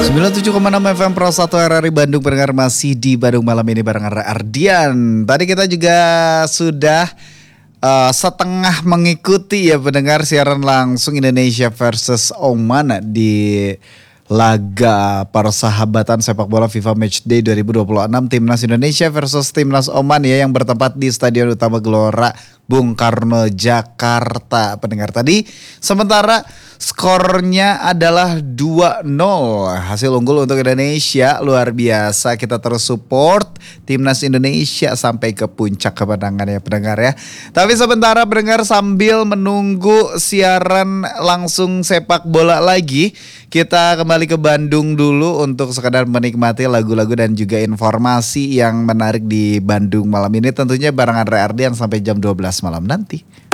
97,6 FM Pro 1 RRI Bandung, pendengar masih di Bandung malam ini bareng Ardian. Tadi kita juga sudah setengah mengikuti ya pendengar siaran langsung Indonesia versus Oman di laga persahabatan sepak bola FIFA Matchday 2026 Timnas Indonesia versus Timnas Oman ya, yang bertempat di Stadion Utama Gelora Bung Karno Jakarta. Pendengar, tadi sementara skornya adalah 2-0. Hasil unggul untuk Indonesia, luar biasa. Kita terus support Timnas Indonesia sampai ke puncak kemenangan ya pendengar ya. Tapi sementara pendengar, sambil menunggu siaran langsung sepak bola lagi, kita kembali ke Bandung dulu untuk sekadar menikmati lagu-lagu dan juga informasi yang menarik di Bandung malam ini. Tentunya bareng Andre Ardian sampai jam 12 malam nanti.